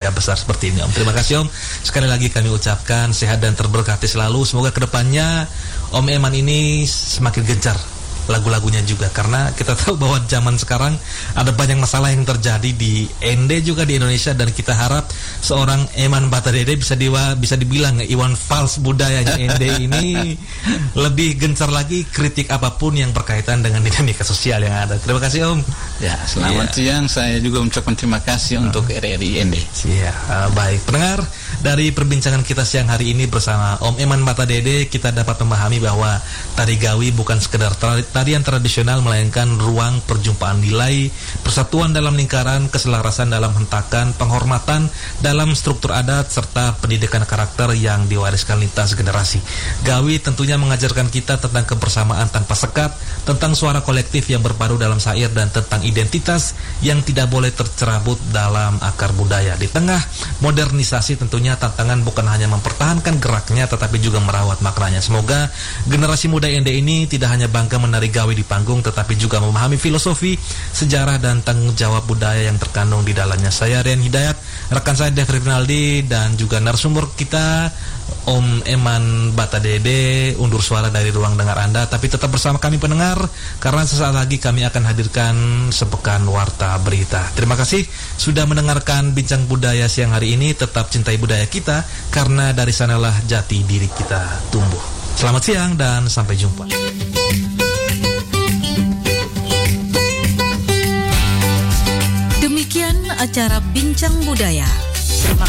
budaya besar seperti ini Om. Terima kasih Om. Sekali lagi kami ucapkan sehat dan terberkati selalu. Semoga kedepannya Om Eman ini semakin gencar lagu-lagunya juga, karena kita tahu bahwa zaman sekarang ada banyak masalah yang terjadi di Ende juga di Indonesia, dan kita harap seorang Eman Batadede bisa dibilang Iwan Fals budayanya Ende ini lebih gencar lagi kritik apapun yang berkaitan dengan dinamika sosial yang ada. Terima kasih Om. Ya, selamat siang. Saya juga mengucapkan terima kasih untuk RRI Ende. Ya, baik pendengar, dari perbincangan kita siang hari ini bersama Om Eman Batadede, kita dapat memahami bahwa tari Gawi bukan sekedar tarian tradisional, melainkan ruang perjumpaan nilai, persatuan dalam lingkaran, keselarasan dalam hentakan, penghormatan dalam struktur adat, serta pendidikan karakter yang diwariskan lintas generasi. Gawi tentunya mengajarkan kita tentang kebersamaan tanpa sekat, tentang suara kolektif yang berpadu dalam syair, dan tentang identitas yang tidak boleh tercerabut dalam akar budaya. Di tengah modernisasi tentunya tantangan bukan hanya mempertahankan geraknya, tetapi juga merawat maknanya. Semoga generasi muda Ende ini tidak hanya bangga menari Gawi di panggung, tetapi juga memahami filosofi, sejarah, dan tanggung jawab budaya yang terkandung di dalamnya. Saya Rian Hidayat, rekan saya Dev Rifinaldi, dan juga narasumber kita Om Eman Batadede undur suara dari ruang dengar Anda. Tapi tetap bersama kami pendengar, karena sesaat lagi kami akan hadirkan sepekan warta berita. Terima kasih sudah mendengarkan Bincang Budaya siang hari ini. Tetap cintai budaya kita, karena dari sanalah jati diri kita tumbuh. Selamat siang dan sampai jumpa. Demikian acara Bincang Budaya. Terima